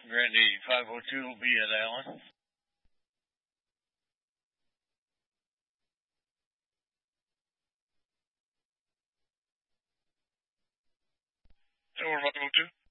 Grandy 502 will be at Allen. Tower 502.